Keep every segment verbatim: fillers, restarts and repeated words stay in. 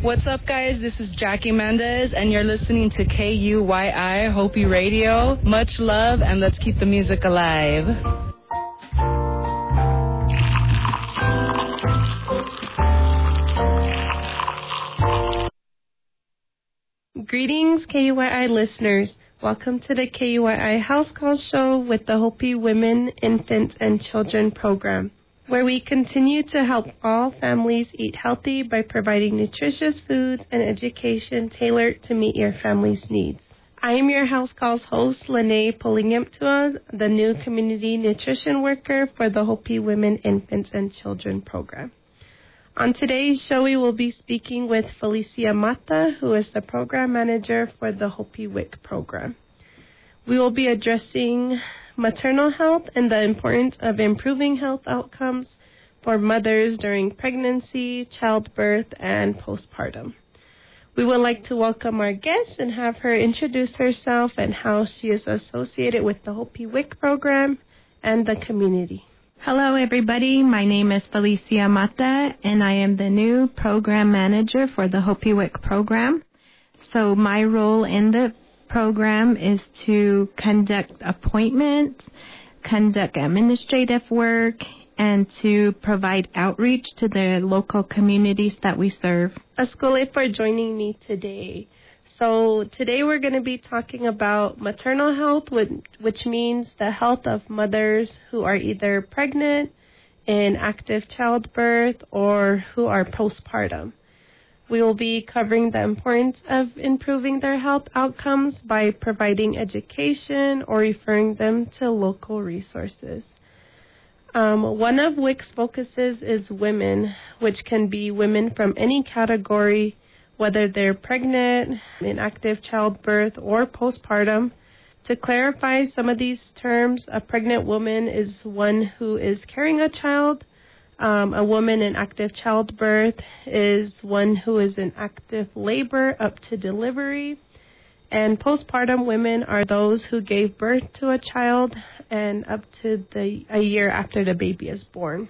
What's up, guys? This is Jackie Mendez, and you're listening to K U Y I Hopi Radio. Much love, and let's keep the music alive. Greetings, K U Y I listeners. Welcome to the K U Y I House Call Show with the Hopi Women, Infants, and Children program, where we continue to help all families eat healthy by providing nutritious foods and education tailored to meet your family's needs. I am your House Calls host, Lene Polingemtua, the new community nutrition worker for the Hopi Women, Infants, and Children program. On today's show, we will be speaking with Felicia Mata, who is the program manager for the Hopi W I C program. We will be addressing maternal health and the importance of improving health outcomes for mothers during pregnancy, childbirth, and postpartum. We would like to welcome our guest and have her introduce herself and how she is associated with the Hopi W I C program and the community. Hello, everybody. My name is Felicia Mata, and I am the new program manager for the Hopi W I C program. So my role in the program is to conduct appointments, conduct administrative work, and to provide outreach to the local communities that we serve. Askole for joining me today. So today we're going to be talking about maternal health, which means the health of mothers who are either pregnant, in active childbirth, or who are postpartum. We will be covering the importance of improving their health outcomes by providing education or referring them to local resources. Um, one of W I C's focuses is women, which can be women from any category, whether they're pregnant, in active childbirth, or postpartum. To clarify some of these terms, a pregnant woman is one who is carrying a child. Um, a woman in active childbirth is one who is in active labor up to delivery. And postpartum women are those who gave birth to a child and up to the a year after the baby is born.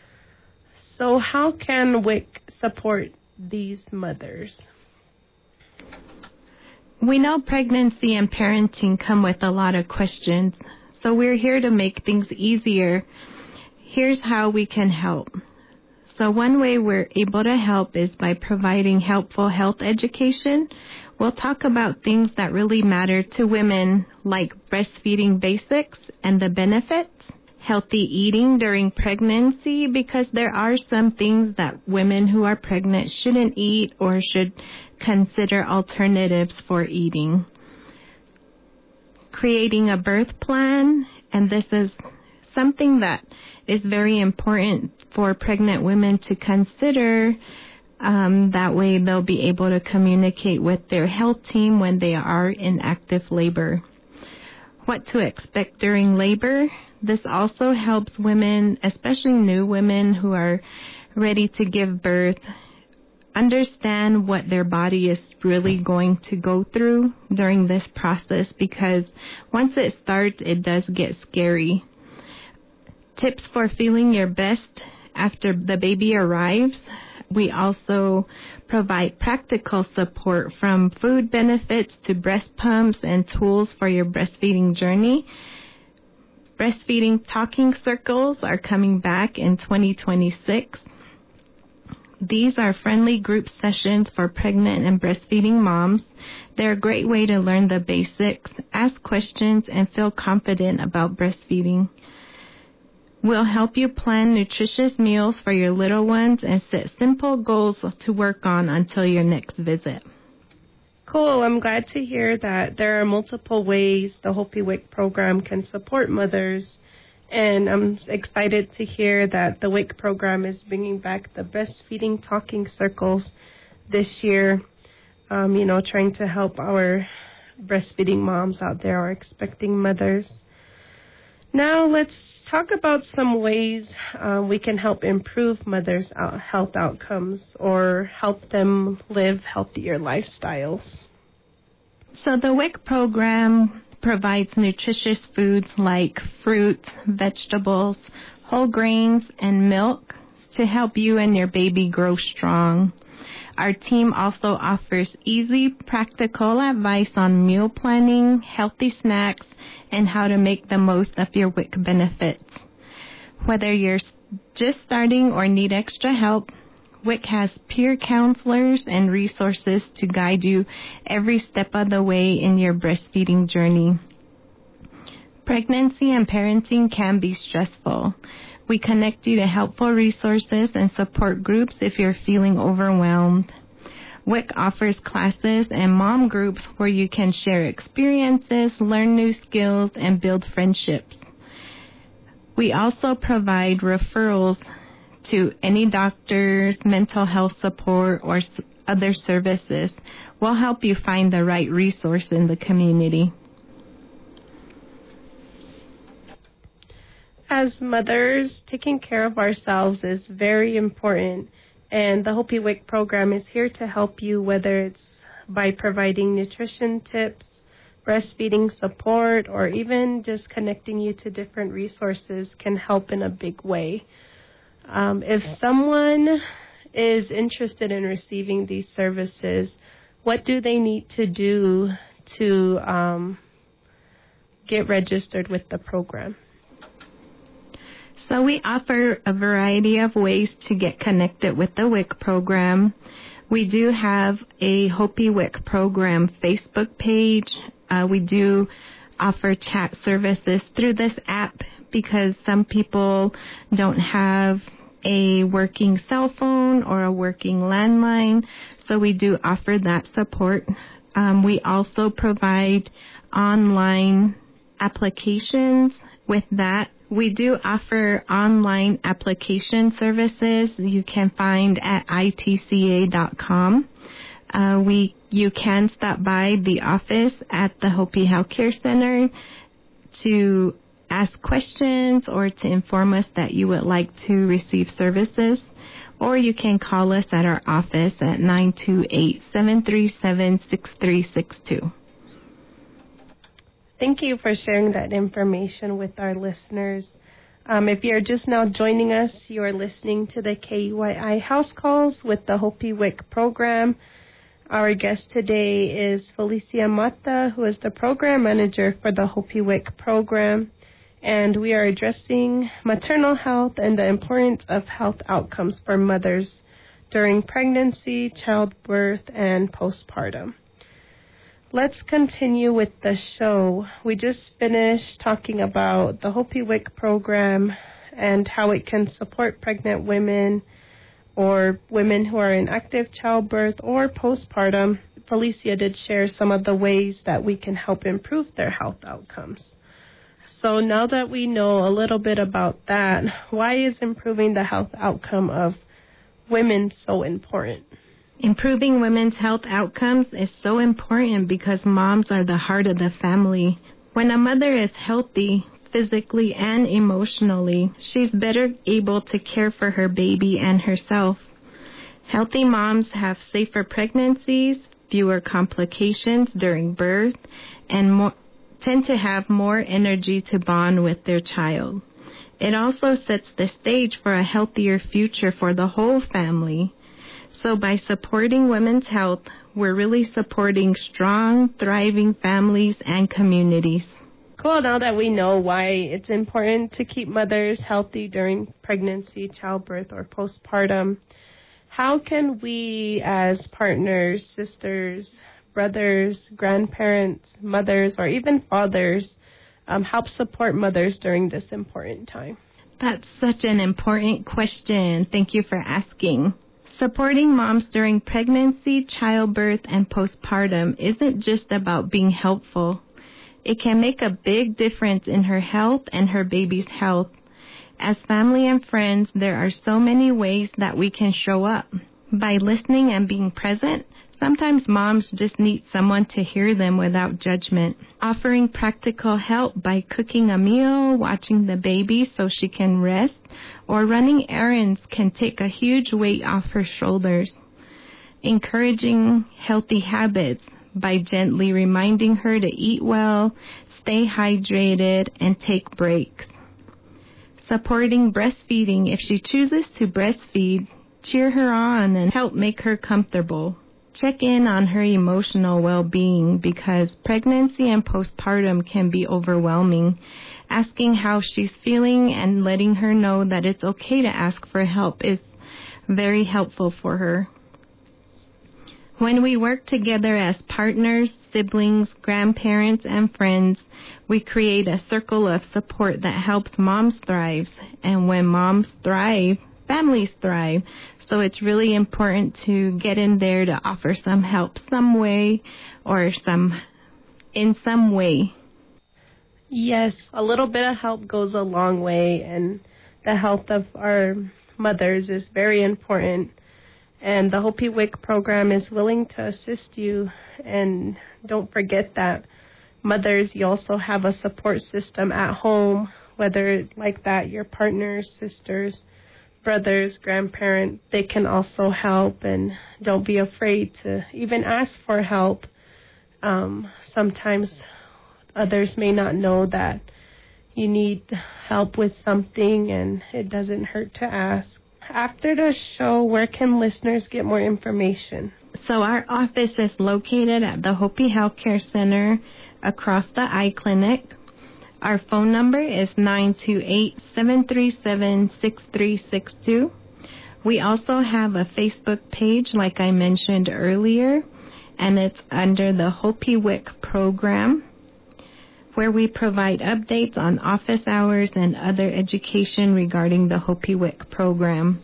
So how can W I C support these mothers? We know pregnancy and parenting come with a lot of questions, so we're here to make things easier. Here's how we can help. So one way we're able to help is by providing helpful health education. We'll talk about things that really matter to women, like breastfeeding basics and the benefits, healthy eating during pregnancy, because there are some things that women who are pregnant shouldn't eat or should consider alternatives for eating. Creating a birth plan, and this is something that is very important for pregnant women to consider. Um, that way they'll be able to communicate with their health team when they are in active labor. What to expect during labor. This also helps women, especially new women who are ready to give birth, understand what their body is really going to go through during this process, because once it starts, it does get scary. Tips for feeling your best after the baby arrives. We also provide practical support from food benefits to breast pumps and tools for your breastfeeding journey. Breastfeeding talking circles are coming back in twenty twenty-six. These are friendly group sessions for pregnant and breastfeeding moms. They're a great way to learn the basics, ask questions, and feel confident about breastfeeding. We'll help you plan nutritious meals for your little ones and set simple goals to work on until your next visit. Cool. I'm glad to hear that there are multiple ways the Hopi W I C program can support mothers. And I'm excited to hear that the W I C program is bringing back the breastfeeding talking circles this year, um, you know, trying to help our breastfeeding moms out there or expecting mothers. Now let's talk about some ways uh, we can help improve mothers' out- health outcomes or help them live healthier lifestyles. So the W I C program provides nutritious foods like fruits, vegetables, whole grains, and milk to help you and your baby grow strong. Our team also offers easy, practical advice on meal planning, healthy snacks, and how to make the most of your W I C benefits. Whether you're just starting or need extra help, W I C has peer counselors and resources to guide you every step of the way in your breastfeeding journey. Pregnancy and parenting can be stressful. We connect you to helpful resources and support groups if you're feeling overwhelmed. W I C offers classes and mom groups where you can share experiences, learn new skills, and build friendships. We also provide referrals to any doctors, mental health support, or other services. We'll help you find the right resource in the community. As mothers, taking care of ourselves is very important, and the Hopi W I C program is here to help you, whether it's by providing nutrition tips, breastfeeding support, or even just connecting you to different resources can help in a big way. Um, if someone is interested in receiving these services, what do they need to do to um, get registered with the program? So we offer a variety of ways to get connected with the W I C program. We do have a Hopi W I C program Facebook page. Uh, we do offer chat services through this app because some people don't have a working cell phone or a working landline, so we do offer that support. Um, we also provide online applications. With that, we do offer online application services you can find at I T C A dot com. Uh, we you can stop by the office at the Hopi Healthcare Center to ask questions or to inform us that you would like to receive services, or you can call us at our office at nine two eight, seven three seven, six three six two. Thank you for sharing that information with our listeners. Um, if you're just now joining us, you are listening to the K U Y I House Calls with the Hopi W I C program. Our guest today is Felicia Mata, who is the program manager for the Hopi W I C program. And we are addressing maternal health and the importance of health outcomes for mothers during pregnancy, childbirth, and postpartum. Let's continue with the show. We just finished talking about the Hopi W I C program and how it can support pregnant women or women who are in active childbirth or postpartum. Felicia did share some of the ways that we can help improve their health outcomes. So now that we know a little bit about that, why is improving the health outcome of women so important? Improving women's health outcomes is so important because moms are the heart of the family. When a mother is healthy, physically and emotionally, she's better able to care for her baby and herself. Healthy moms have safer pregnancies, fewer complications during birth, and more tend to have more energy to bond with their child. It also sets the stage for a healthier future for the whole family. So by supporting women's health, we're really supporting strong, thriving families and communities. Cool. Now that we know why it's important to keep mothers healthy during pregnancy, childbirth, or postpartum, how can we as partners, sisters, brothers, grandparents, mothers, or even fathers um, help support mothers during this important time? That's such an important question. Thank you for asking. Supporting moms during pregnancy, childbirth, and postpartum isn't just about being helpful. It can make a big difference in her health and her baby's health. As family and friends, there are so many ways that we can show up. By listening and being present, sometimes moms just need someone to hear them without judgment. Offering practical help by cooking a meal, watching the baby so she can rest, or running errands can take a huge weight off her shoulders. Encouraging healthy habits by gently reminding her to eat well, stay hydrated, and take breaks. supporting breastfeeding. If she chooses to breastfeed, cheer her on and help make her comfortable. Check in on her emotional well-being because pregnancy and postpartum can be overwhelming. Asking how she's feeling and letting her know that it's okay to ask for help is very helpful for her. When we work together as partners, siblings, grandparents, and friends, we create a circle of support that helps moms thrive. And when moms thrive, families thrive. So it's really important to get in there to offer some help some way or some in some way. Yes, a little bit of help goes a long way, and the health of our mothers is very important. And the Hopi W I C program is willing to assist you. And don't forget that mothers, you also have a support system at home, whether like that, your partners, sisters, brothers, grandparents, they can also help. And don't be afraid to even ask for help. Um, sometimes others may not know that you need help with something, and it doesn't hurt to ask. After the show, where can listeners get more information? So our office is located at the Hopi Healthcare Center across the eye clinic. Our phone number is nine two eight, seven three seven, six three six two. We also have a Facebook page, like I mentioned earlier, and it's under the Hopi W I C program, where we provide updates on office hours and other education regarding the Hopi W I C program.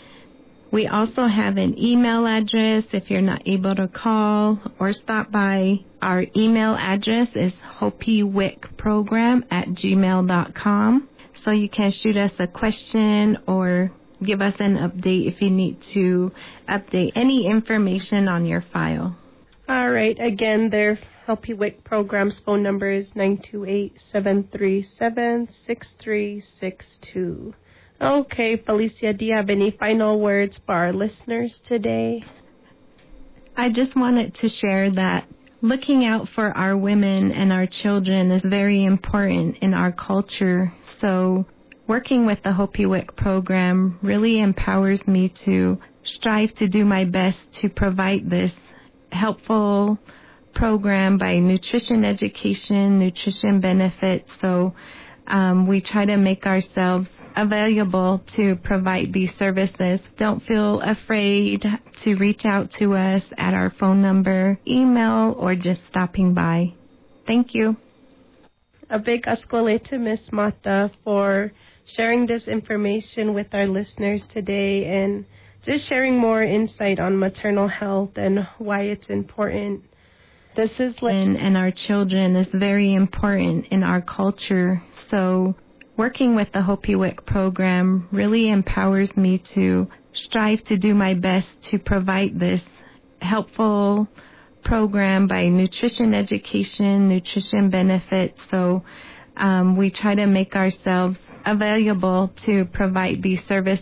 We also have an email address if you're not able to call or stop by. Our email address is hopiwicprogram at gmail dot com. So you can shoot us a question or give us an update if you need to update any information on your file. All right. Again, their Hopi W I C program's phone number is nine two eight, seven three seven, six three six two. Okay, Felicia, do you have any final words for our listeners today? I just wanted to share that looking out for our women and our children is very important in our culture. So working with the Hopi W I C program really empowers me to strive to do my best to provide this helpful program by nutrition education, nutrition benefits. So um, we try to make ourselves available to provide these services. Don't feel afraid to reach out to us at our phone number, email, or just stopping by. Thank you. A big escalate to Miss Mata for sharing this information with our listeners today and just sharing more insight on maternal health and why it's important. This is like and, and our children is very important in our culture. So working with the Hopi W I C program really empowers me to strive to do my best to provide this helpful program by nutrition education, nutrition benefits. So um, we try to make ourselves available to provide these services.